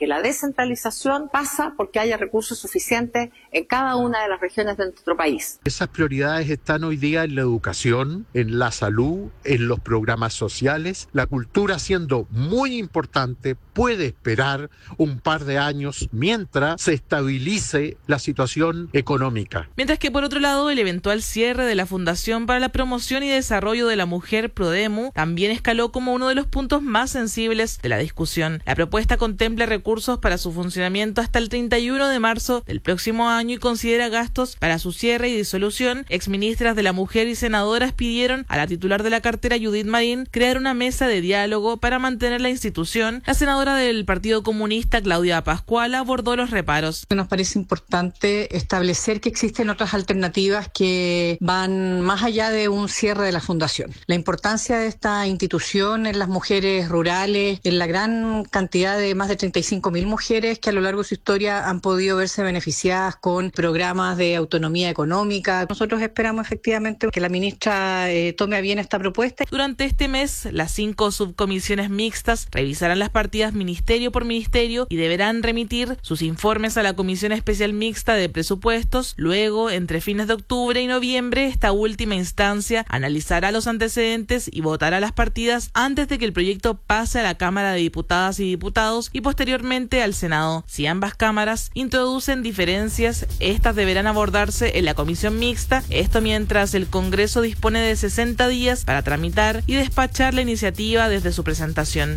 que la descentralización pasa porque haya recursos suficientes en cada una de las regiones de nuestro país. Esas prioridades están hoy día en la educación, en la salud, en los programas sociales. La cultura, siendo muy importante, puede esperar un par de años mientras se estabilice la situación económica. Mientras que por otro lado, el eventual cierre de la Fundación para la Promoción y Desarrollo de la Mujer, Prodemu, también escaló como uno de los puntos más sensibles de la discusión. La propuesta contempla recursos para su funcionamiento hasta el 31 de marzo del próximo año y considera gastos para su cierre y disolución. Exministras de la Mujer y senadoras pidieron a la titular de la cartera, Judith Marín, crear una mesa de diálogo para mantener la institución. La senadora del Partido Comunista, Claudia Pascual, abordó los reparos. Nos parece importante establecer que existen otras alternativas que van más allá de un cierre de la fundación. La importancia de esta institución en las mujeres rurales, en la gran cantidad de más de 35.000 mujeres que a lo largo de su historia han podido verse beneficiadas con programas de autonomía económica. Nosotros esperamos efectivamente que la ministra tome a bien esta propuesta. Durante este mes, las 5 subcomisiones mixtas revisarán las partidas ministerio por ministerio y deberán remitir sus informes a la Comisión Especial Mixta de Presupuestos. Luego, entre fines de octubre y noviembre, esta última instancia analizará los antecedentes y votará las partidas antes de que el proyecto pase a la Cámara de Diputadas y Diputados y posteriormente al Senado. Si ambas cámaras introducen diferencias, estas deberán abordarse en la comisión mixta, esto mientras el Congreso dispone de 60 días para tramitar y despachar la iniciativa desde su presentación.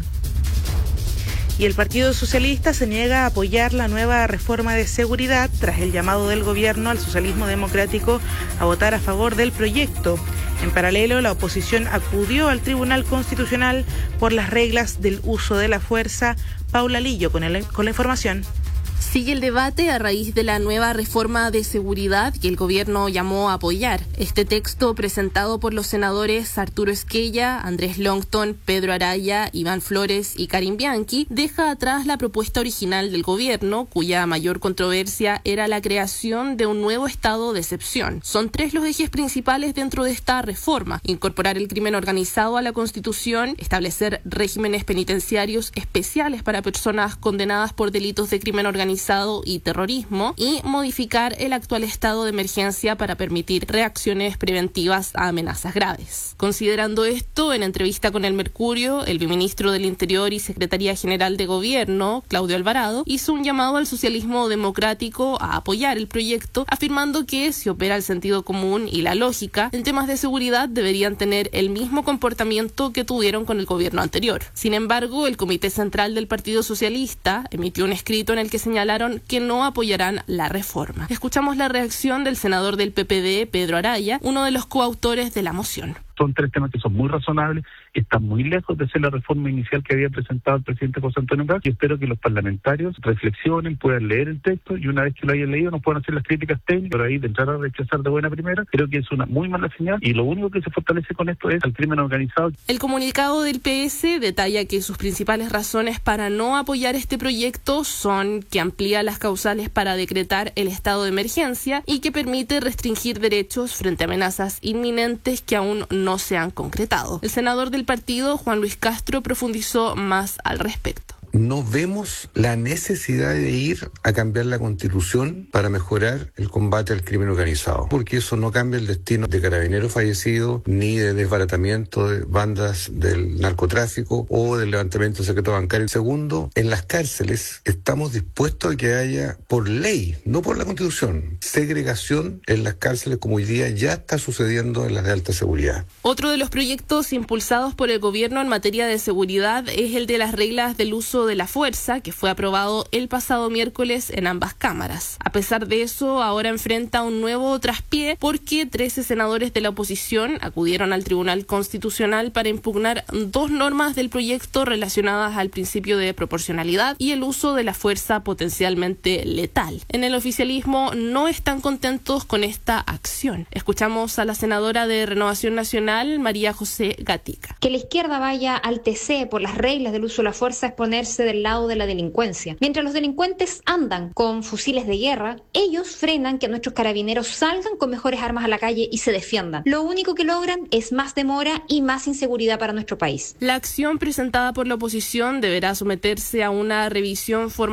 Y el Partido Socialista se niega a apoyar la nueva reforma de seguridad tras el llamado del gobierno al socialismo democrático a votar a favor del proyecto. En paralelo, la oposición acudió al Tribunal Constitucional por las reglas del uso de la fuerza. Paula Lillo con la información. Sigue el debate a raíz de la nueva reforma de seguridad que el gobierno llamó a apoyar. Este texto, presentado por los senadores Arturo Esquella, Andrés Longton, Pedro Araya, Iván Flores y Karim Bianchi, deja atrás la propuesta original del gobierno, cuya mayor controversia era la creación de un nuevo estado de excepción. Son 3 los ejes principales dentro de esta reforma: incorporar el crimen organizado a la Constitución, establecer regímenes penitenciarios especiales para personas condenadas por delitos de crimen organizado y terrorismo, y modificar el actual estado de emergencia para permitir reacciones preventivas a amenazas graves. Considerando esto, en entrevista con El Mercurio, el viceministro del Interior y Secretaría General de Gobierno, Claudio Alvarado, hizo un llamado al socialismo democrático a apoyar el proyecto, afirmando que si opera el sentido común y la lógica, en temas de seguridad deberían tener el mismo comportamiento que tuvieron con el gobierno anterior. Sin embargo, el Comité Central del Partido Socialista emitió un escrito en el que señalaron que no apoyarán la reforma. Escuchamos la reacción del senador del PPD, Pedro Araya, uno de los coautores de la moción. Son 3 temas que son muy razonables, están muy lejos de ser la reforma inicial que había presentado el presidente José Antonio Cast, y espero que los parlamentarios reflexionen, puedan leer el texto y una vez que lo hayan leído nos puedan hacer las críticas técnicas, pero ahí de entrar a rechazar de buena primera, creo que es una muy mala señal y lo único que se fortalece con esto es el crimen organizado. El comunicado del PS detalla que sus principales razones para no apoyar este proyecto son que amplía las causales para decretar el estado de emergencia y que permite restringir derechos frente a amenazas inminentes que aún no se han concretado. El senador del partido, Juan Luis Castro, profundizó más al respecto. No vemos la necesidad de ir a cambiar la Constitución para mejorar el combate al crimen organizado, porque eso no cambia el destino de carabineros fallecidos, ni de desbaratamiento de bandas del narcotráfico o del levantamiento de secreto bancario. Segundo, en las cárceles estamos dispuestos a que haya, por ley, no por la Constitución, segregación en las cárceles como hoy día ya está sucediendo en las de alta seguridad. Otro de los proyectos impulsados por el gobierno en materia de seguridad es el de las reglas del uso de la fuerza, que fue aprobado el pasado miércoles en ambas cámaras. A pesar de eso, ahora enfrenta un nuevo traspié porque 13 senadores de la oposición acudieron al Tribunal Constitucional para impugnar 2 normas del proyecto relacionadas al principio de proporcionalidad y el uso de la fuerza potencialmente letal. En el oficialismo no están contentos con esta acción. Escuchamos a la senadora de Renovación Nacional, María José Gatica. Que la izquierda vaya al TC por las reglas del uso de la fuerza es ponerse del lado de la delincuencia. Mientras los delincuentes andan con fusiles de guerra, ellos frenan que nuestros carabineros salgan con mejores armas a la calle y se defiendan. Lo único que logran es más demora y más inseguridad para nuestro país. La acción presentada por la oposición deberá someterse a una revisión formal